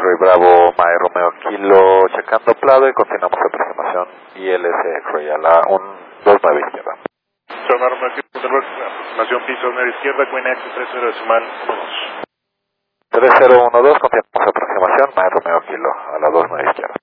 X-Ray Bravo, Mike Romeo Kilo, checando Plado y continuamos aproximación ILS X-Ray a la 129 izquierda. Mike Romeo Kilo, aproximación piso 9 izquierda, Queen X 30 decimal 12. 3012, continuamos aproximación, Mike Romeo Kilo a la 29 izquierda.